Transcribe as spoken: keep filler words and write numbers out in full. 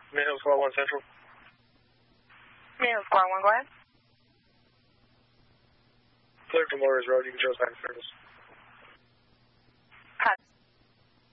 Mint Hill Squad one Central. Mint Hill Squad one, go ahead. Clear to Morris Road, you can show sign of service.